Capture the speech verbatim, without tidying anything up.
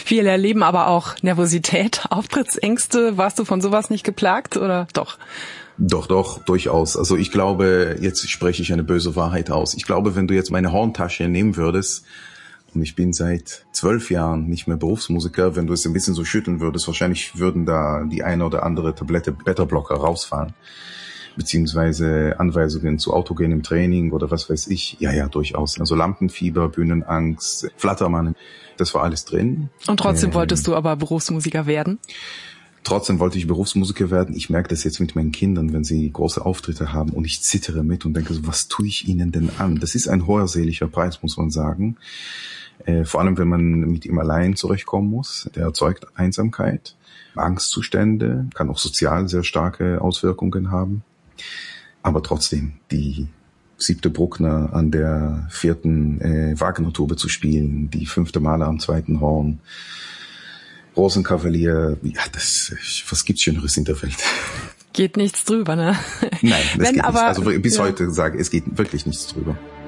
Viele erleben aber auch Nervosität, Auftrittsängste. Warst du von sowas nicht geplagt oder doch? Doch, doch, durchaus. Also ich glaube, jetzt spreche ich eine böse Wahrheit aus. Ich glaube, wenn du jetzt meine Horntasche nehmen würdest, und ich bin seit zwölf Jahren nicht mehr Berufsmusiker, wenn du es ein bisschen so schütteln würdest, wahrscheinlich würden da die eine oder andere Tablette Beta-Blocker rausfallen. Beziehungsweise Anweisungen zu autogenem Training oder was weiß ich. Ja, ja, durchaus. Also Lampenfieber, Bühnenangst, Flattermann, das war alles drin. Und trotzdem ähm, wolltest du aber Berufsmusiker werden? Trotzdem wollte ich Berufsmusiker werden. Ich merke das jetzt mit meinen Kindern, wenn sie große Auftritte haben und ich zittere mit und denke so, was tue ich ihnen denn an? Das ist ein hoherseliger Preis, muss man sagen. Äh, vor allem, wenn man mit ihm allein zurechtkommen muss. Der erzeugt Einsamkeit, Angstzustände, kann auch sozial sehr starke Auswirkungen haben. Aber trotzdem, die siebte Bruckner an der vierten äh, Wagner-Tube zu spielen, die fünfte Mahler am zweiten Horn, Rosenkavalier, ja, das, was gibt's Schöneres in der Welt? Geht nichts drüber, ne? Nein, das Wenn geht aber, nicht. Also bis ja. heute sage ich, es geht wirklich nichts drüber.